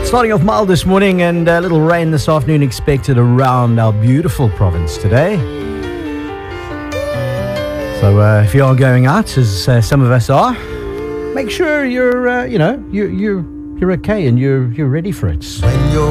Starting off mild this morning and a little rain this afternoon expected around our beautiful province today. So if you are going out, as some of us are, make sure you're okay and you're ready for it.